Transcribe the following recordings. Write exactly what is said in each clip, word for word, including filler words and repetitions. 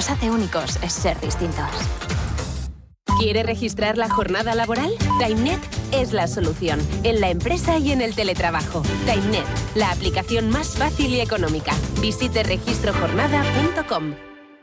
nos hace únicos es ser distintos. ¿Quiere registrar la jornada laboral? TimeNet es la solución, en la empresa y en el teletrabajo. TimeNet, la aplicación más fácil y económica. Visite registro jornada punto com.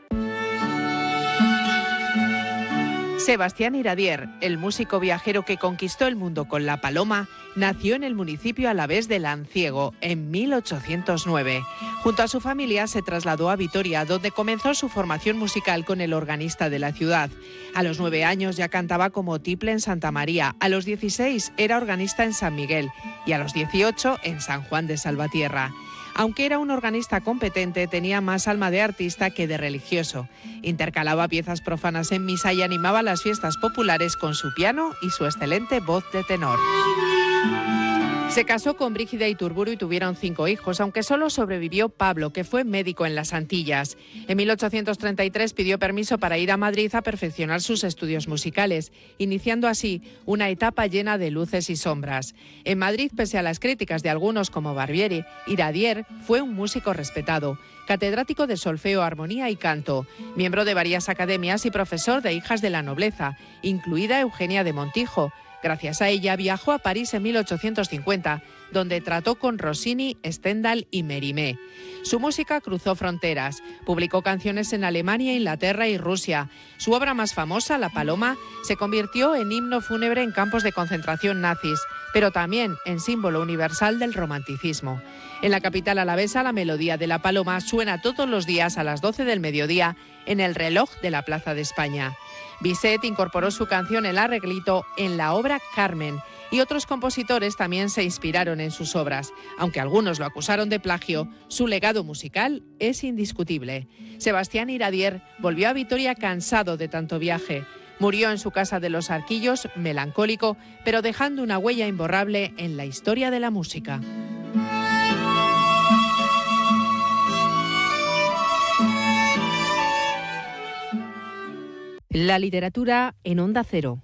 Sebastián Iradier, el músico viajero que conquistó el mundo con la paloma, nació en el municipio alavés de Lanciego en mil ochocientos nueve. Junto a su familia se trasladó a Vitoria, donde comenzó su formación musical con el organista de la ciudad. A los nueve años ya cantaba como tiple en Santa María, a los dieciséis era organista en San Miguel y a los dieciocho en San Juan de Salvatierra. Aunque era un organista competente, tenía más alma de artista que de religioso. Intercalaba piezas profanas en misa y animaba las fiestas populares con su piano y su excelente voz de tenor. Se casó con Brígida Iturburu y tuvieron cinco hijos, aunque solo sobrevivió Pablo, que fue médico en las Antillas. En mil ochocientos treinta y tres pidió permiso para ir a Madrid a perfeccionar sus estudios musicales, iniciando así una etapa llena de luces y sombras. En Madrid, pese a las críticas de algunos como Barbieri, Iradier fue un músico respetado, catedrático de solfeo, armonía y canto, miembro de varias academias y profesor de hijas de la nobleza, incluida Eugenia de Montijo. Gracias a ella viajó a París en mil ochocientos cincuenta, donde trató con Rossini, Stendhal y Mérimée. Su música cruzó fronteras, publicó canciones en Alemania, Inglaterra y Rusia. Su obra más famosa, La Paloma, se convirtió en himno fúnebre en campos de concentración nazis, pero también en símbolo universal del romanticismo. En la capital alavesa, la melodía de La Paloma suena todos los días a las doce del mediodía en el reloj de la Plaza de España. Bizet incorporó su canción El Arreglito en la obra Carmen y otros compositores también se inspiraron en sus obras. Aunque algunos lo acusaron de plagio, su legado musical es indiscutible. Sebastián Iradier volvió a Vitoria cansado de tanto viaje. Murió en su casa de Los Arquillos, melancólico, pero dejando una huella imborrable en la historia de la música. La literatura en Onda Cero.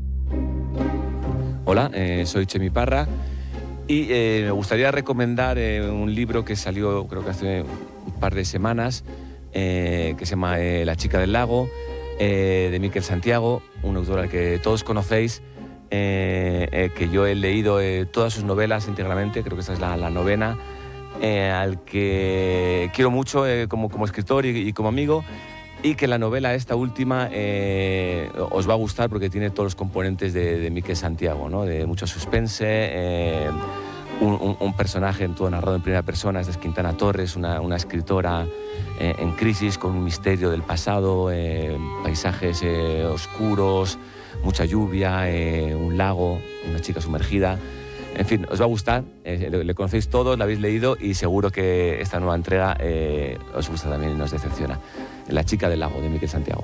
Hola, eh, soy Chemi Parra y eh, me gustaría recomendar eh, un libro que salió creo que hace un par de semanas, eh, que se llama eh, La chica del lago, eh, de Miquel Santiago, un autor al que todos conocéis, eh, eh, que yo he leído eh, todas sus novelas íntegramente, creo que esta es la, la novena, eh, al que quiero mucho eh, como, como escritor y, y como amigo. Y que la novela esta última eh, os va a gustar porque tiene todos los componentes de, de Miquel Santiago, ¿no? De mucho suspense, eh, un, un, un personaje en todo narrado en primera persona, es Quintana Torres, una, una escritora eh, en crisis con un misterio del pasado, eh, paisajes eh, oscuros, mucha lluvia, eh, un lago, una chica sumergida. En fin, os va a gustar, eh, le, le conocéis todos, lo habéis leído y seguro que esta nueva entrega eh, os gusta también y no os decepciona. La chica del lago, de Miquel Santiago.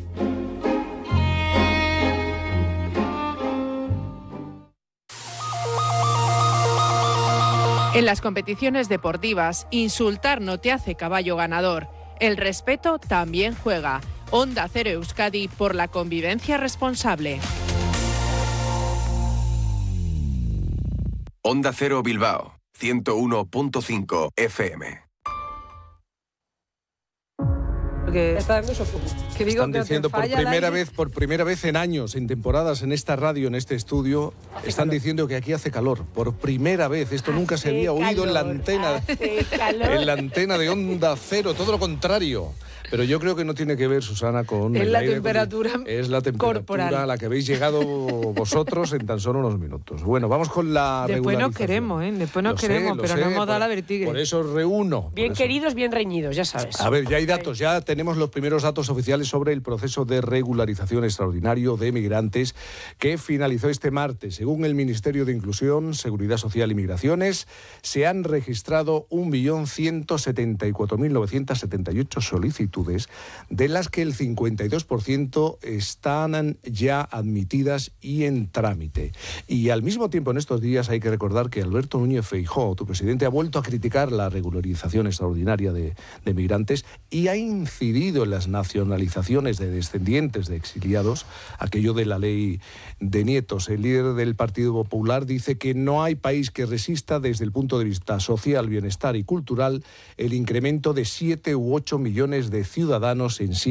En las competiciones deportivas, insultar no te hace caballo ganador. El respeto también juega. Onda Cero Euskadi por la convivencia responsable. Onda Cero Bilbao, ciento uno punto cinco F M. Que está dando eso que digo están que diciendo por primera vez, por primera vez en años, en temporadas, en esta radio, en este estudio, hace están calor. Diciendo que aquí hace calor. Por primera vez, esto hace nunca se había calor, oído en la antena, en la antena de Onda Cero, todo lo contrario. Pero yo creo que no tiene que ver, Susana, con es el la aire, temperatura es la temperatura corporal a la que habéis llegado vosotros en tan solo unos minutos. Bueno, vamos con la Después regularización. nos queremos, ¿eh? Después nos lo queremos, sé, pero sé, no hemos por, dado la vertigre. Por eso os reúno. Bien eso. queridos, bien reñidos, ya sabes. A ver, ya hay datos, ya tenemos los primeros datos oficiales sobre el proceso de regularización extraordinario de migrantes que finalizó este martes. Según el Ministerio de Inclusión, Seguridad Social y Migraciones, se han registrado un millón ciento setenta y cuatro mil novecientos setenta y ocho solicitudes, de las que el cincuenta y dos por ciento están ya admitidas y en trámite. Y al mismo tiempo, en estos días, hay que recordar que Alberto Núñez Feijóo, tu presidente, ha vuelto a criticar la regularización extraordinaria de, de migrantes y ha incidido en las nacionalizaciones de descendientes de exiliados, aquello de la ley de nietos. El líder del Partido Popular dice que no hay país que resista desde el punto de vista social, bienestar y cultural el incremento de siete u ocho millones de ciudadanos en sí